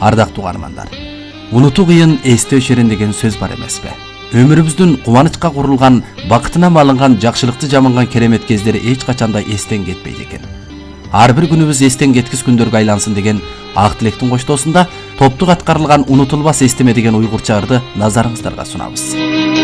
Ардактуу угармандар, унутуу кыйын эстөө шерен деген сөз бар эмеспи? Өмүрүбүздүн кубанычка курулган, бакытынан алынган жакшылыкты жаманган керемет кездери эч качанда эстен кетпейт экен. Ар бир күнүбүз эстен кеткис күндөргө айлансын деген ак тилектин коштоосунда топтук аткарылган унутулбас эстеме деген уйгурча ырды назарыңыздарга сунабыз.